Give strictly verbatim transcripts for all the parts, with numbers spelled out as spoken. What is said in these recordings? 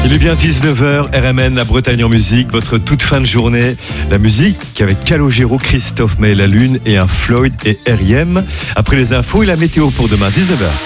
Il est bien dix-neuf heures, R M N, la Bretagne en musique, votre toute fin de journée. La musique avec Calogero, Christophe Maé La Lune et un Floyd et R I M. Après les infos et la météo pour demain, dix-neuf heures.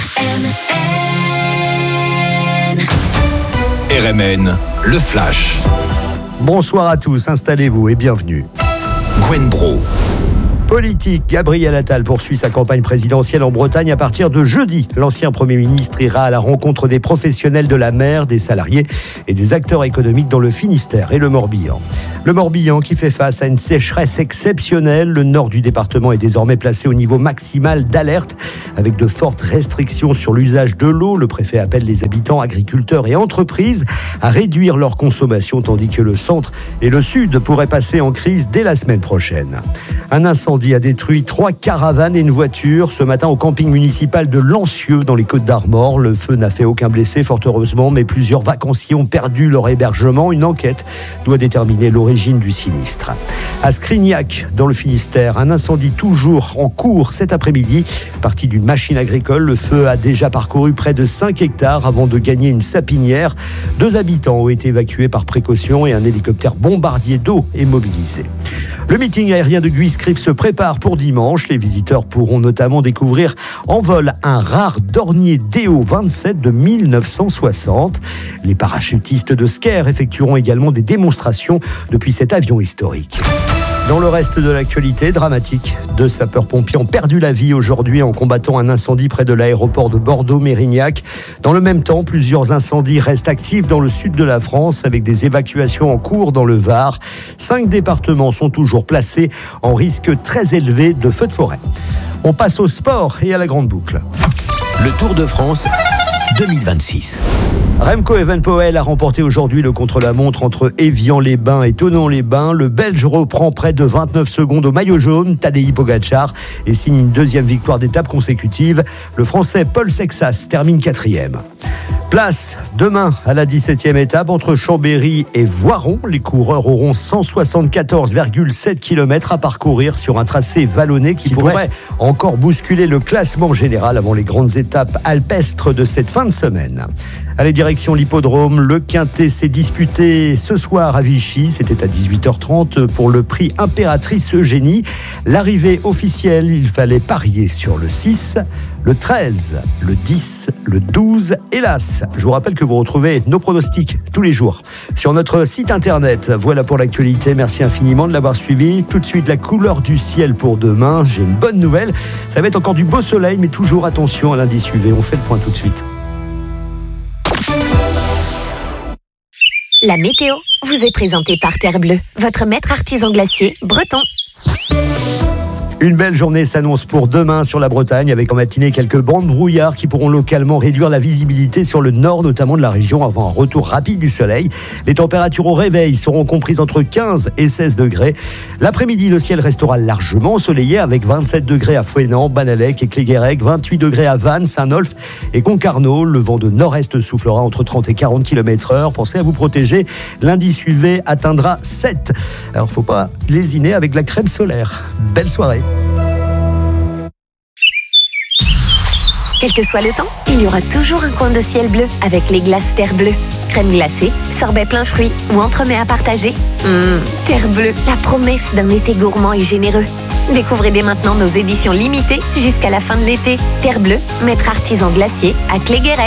R M N, le Flash. Bonsoir à tous, installez-vous et bienvenue. Gwen Bro. Politique, Gabriel Attal poursuit sa campagne présidentielle en Bretagne à partir de jeudi. L'ancien Premier ministre ira à la rencontre des professionnels de la mer, des salariés et des acteurs économiques dans le Finistère et le Morbihan. Le Morbihan qui fait face à une sécheresse exceptionnelle. Le nord du département est désormais placé au niveau maximal d'alerte avec de fortes restrictions sur l'usage de l'eau. Le préfet appelle les habitants, agriculteurs et entreprises à réduire leur consommation tandis que le centre et le sud pourraient passer en crise dès la semaine prochaine. Un incendie a détruit trois caravanes et une voiture ce matin au camping municipal de Lancieux dans les Côtes-d'Armor. Le feu n'a fait aucun blessé, fort heureusement, mais plusieurs vacanciers ont perdu leur hébergement. Une enquête doit déterminer l'origine du sinistre. À Scrignac, dans le Finistère, un incendie toujours en cours cet après-midi. Parti d'une machine agricole, le feu a déjà parcouru près de cinq hectares avant de gagner une sapinière. Deux habitants ont été évacués par précaution et un hélicoptère bombardier d'eau est mobilisé. Le meeting aérien de Guiscrip se prépare pour dimanche. Les visiteurs pourront notamment découvrir en vol un rare Dornier D O vingt-sept de mille neuf cent soixante. Les parachutistes de Sker effectueront également des démonstrations depuis cet avion historique. Dans le reste de l'actualité, dramatique, deux sapeurs-pompiers ont perdu la vie aujourd'hui en combattant un incendie près de l'aéroport de Bordeaux-Mérignac. Dans le même temps, plusieurs incendies restent actifs dans le sud de la France avec des évacuations en cours dans le Var. Cinq départements sont toujours placés en risque très élevé de feux de forêt. On passe au sport et à la grande boucle. Le Tour de France deux mille vingt-six. Remco Evenepoel a remporté aujourd'hui le contre-la-montre entre Évian-les-Bains et Thonon-les-Bains. Le Belge reprend près de vingt-neuf secondes au maillot jaune, Tadej Pogačar, et signe une deuxième victoire d'étape consécutive. Le Français Paul Sexas termine quatrième. Place demain à la dix-septième étape entre Chambéry et Voiron. Les coureurs auront cent soixante-quatorze virgule sept kilomètres à parcourir sur un tracé vallonné qui, qui pourrait, pourrait encore bousculer le classement général avant les grandes étapes alpestres de cette fin de semaine. Allez, direction l'hippodrome. Le Quintet s'est disputé ce soir à Vichy. C'était à dix-huit heures trente pour le prix Impératrice Eugénie. L'arrivée officielle, il fallait parier sur le six, le treize, le dix, le douze et l'As. Je vous rappelle que vous retrouvez nos pronostics tous les jours sur notre site internet. Voilà pour l'actualité. Merci infiniment de l'avoir suivi. Tout de suite, la couleur du ciel pour demain. J'ai une bonne nouvelle. Ça va être encore du beau soleil, mais toujours attention à l'indice U V. On fait le point tout de suite. La météo vous est présentée par Terre Bleue, votre maître artisan glacier breton. Une belle journée s'annonce pour demain sur la Bretagne avec en matinée quelques bancs de brouillard qui pourront localement réduire la visibilité sur le nord, notamment de la région, avant un retour rapide du soleil. Les températures au réveil seront comprises entre quinze et seize degrés. L'après-midi, le ciel restera largement ensoleillé avec vingt-sept degrés à Fouesnant, Banalec et Cléguérec, vingt-huit degrés à Vannes, Saint-Nolff et Concarneau. Le vent de nord-est soufflera entre trente et quarante kilomètres heure. Pensez à vous protéger. L'indice U V atteindra sept. Alors, faut pas lésiner avec la crème solaire. Belle soirée. Quel que soit le temps, il y aura toujours un coin de ciel bleu avec les glaces Terre Bleue. Crème glacée, sorbet plein fruits ou entremets à partager. Mmh, Terre Bleue, la promesse d'un été gourmand et généreux. Découvrez dès maintenant nos éditions limitées jusqu'à la fin de l'été. Terre Bleue, maître artisan glacier à Cléguérec.